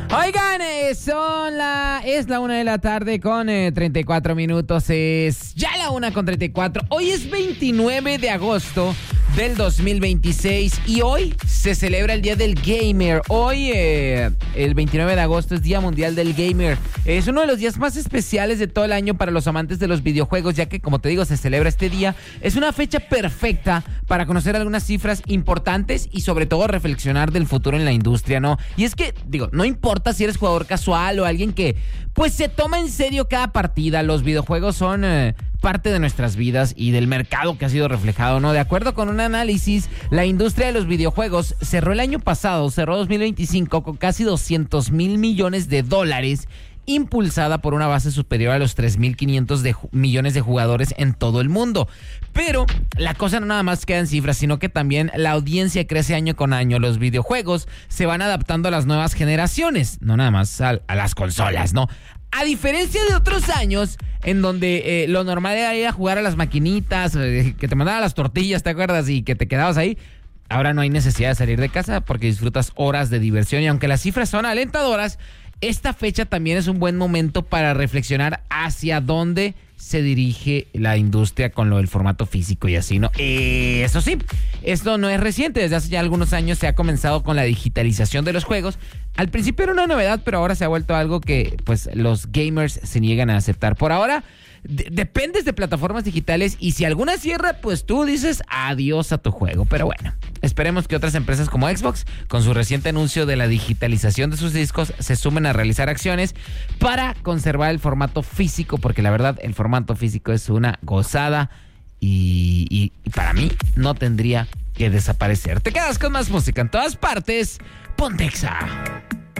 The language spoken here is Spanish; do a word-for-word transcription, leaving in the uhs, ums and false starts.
Oigan, eh, son la, es la una de la tarde con eh, treinta y cuatro minutos. Es ya la una con treinta y cuatro. Hoy es veintinueve de agosto del dos mil veintiséis y hoy se celebra el Día del Gamer. Hoy, eh, el veintinueve de agosto, es Día Mundial del Gamer. Es uno de los días más especiales de todo el año para los amantes de los videojuegos, ya que, como te digo, se celebra este día. Es una fecha perfecta para conocer algunas cifras importantes y, sobre todo, reflexionar del futuro en la industria, ¿no? Y es que, digo, no importa si eres jugador casual o alguien que, pues, se toma en serio cada partida. Los videojuegos son eh, parte de nuestras vidas y del mercado que ha sido reflejado, ¿no? De acuerdo con un análisis, la industria de los videojuegos cerró el año pasado, cerró dos mil veinticinco con casi doscientos mil millones de dólares, impulsada por una base superior a los tres mil quinientos de ju- millones de jugadores en todo el mundo. Pero la cosa no nada más queda en cifras, sino que también la audiencia crece año con año. Los videojuegos se van adaptando a las nuevas generaciones, no nada más a, a las consolas, ¿no? A diferencia de otros años, en donde eh, lo normal era ir a jugar a las maquinitas, eh, que te mandaban las tortillas, ¿te acuerdas? Y que te quedabas ahí. Ahora no hay necesidad de salir de casa porque disfrutas horas de diversión. Y aunque las cifras son alentadoras, esta fecha también es un buen momento para reflexionar hacia dónde se dirige la industria con lo del formato físico y así, ¿no? Eh, eso sí, esto no es reciente. Desde hace ya algunos años se ha comenzado con la digitalización de los juegos. Al principio era una novedad, pero ahora se ha vuelto algo que, pues, los gamers se niegan a aceptar. Por ahora, de- dependes de plataformas digitales y si alguna cierra, pues tú dices adiós a tu juego. Pero bueno, esperemos que otras empresas como Xbox, con su reciente anuncio de la digitalización de sus discos, se sumen a realizar acciones para conservar el formato físico, porque la verdad, el formato físico es una gozada y, y, y para mí no tendría que desaparecer. Te quedas con más música en todas partes. Ponte Exa.